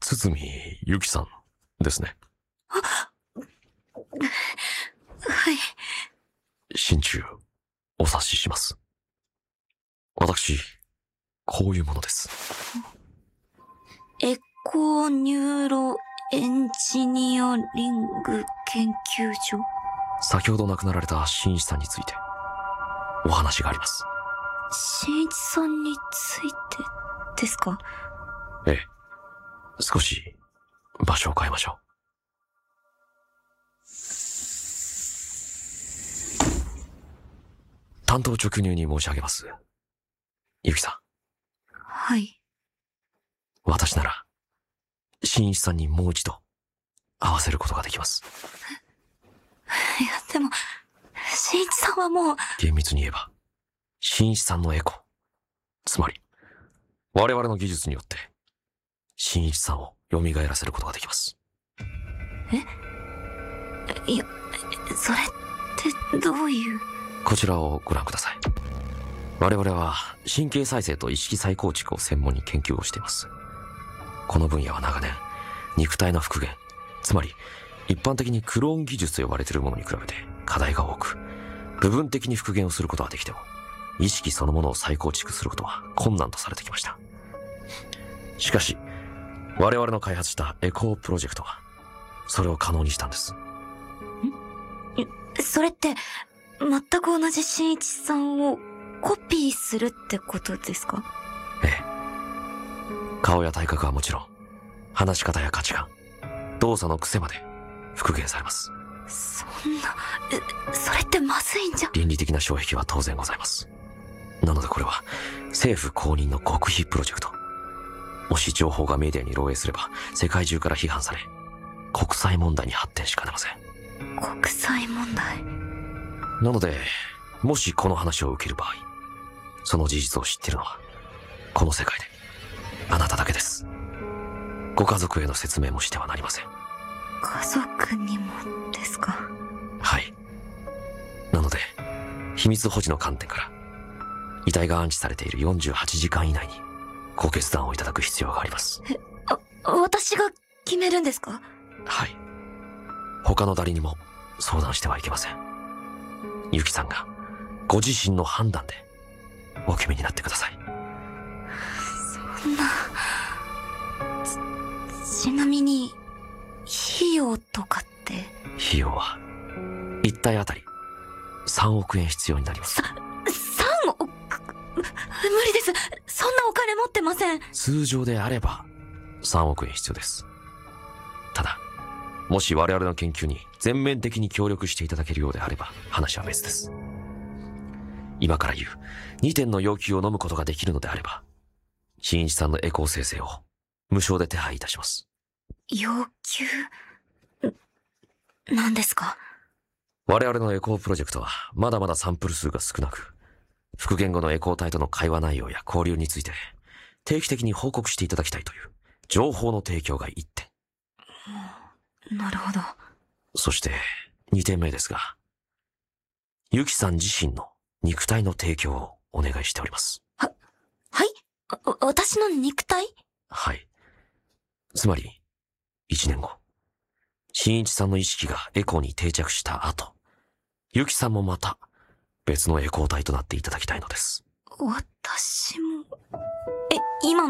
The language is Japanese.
堤由紀さんですね。 はい。 心中、お察しします。私、こういうものです。 エコーニューロエンジニアリング研究所。 先ほど亡くなられた新一さんについて、お話があります。 新一さんについてですか？ ええ。少し、場所を変えましょう。単刀直入に申し上げます。ゆきさん。 はい。 私なら、新一さんにもう一度、会わせることができます。 いや、でも、新一さんはもう。 厳密に言えば、新一さんのエコ、つまり、我々の技術によって、新一さんを蘇らせることができます。 いや、それってどういう。 こちらをご覧ください。我々は神経再生と意識再構築を専門に研究をしています。この分野は長年、肉体の復元、つまり一般的にクローン技術と呼ばれているものに比べて課題が多く、部分的に復元をすることはできても、意識そのものを再構築することは困難とされてきました。しかし、我々の開発したエコープロジェクトは、それを可能にしたんです。 それって、全く同じ新一さんをコピーするってことですか？ ええ。顔や体格はもちろん、話し方や価値観、動作の癖まで復元されます。 そんな、それってまずいんじゃ。 倫理的な障壁は当然ございます。なのでこれは政府公認の極秘プロジェクト。もし情報がメディアに漏洩すれば世界中から批判され、国際問題に発展しかねません。 国際問題。 なので、もしこの話を受ける場合、その事実を知っているのは、この世界で、あなただけです。ご家族への説明もしてはなりません。 家族にもですか？ はい。なので、秘密保持の観点から、遺体が安置されている48時間以内に、ご決断をいただく必要があります。 私が決めるんですか？ はい。他の誰にも相談してはいけません。ゆきさんがご自身の判断でお決めになってください。 そんな。ちなみに、費用とかって。 費用は、1体あたり3億円必要になります。 3億？無理です。そんなお金持ってません。 通常であれば3億円必要です。ただ、もし我々の研究に全面的に協力していただけるようであれば話は別です。今から言う2点の要求を飲むことができるのであれば、新一さんのエコー生成を無償で手配いたします。 要求？何ですか？ 我々のエコープロジェクトはまだまだサンプル数が少なく、復元後のエコー体との会話内容や交流について定期的に報告していただきたいという情報の提供が1点。 なるほど。 そして2点目ですが、ゆきさん自身の肉体の提供をお願いしております。 はい？私の肉体？ はい。つまり、1年後、新一さんの意識がエコーに定着した後、ゆきさんもまた別のエコー体となっていただきたいのです。 私も。今の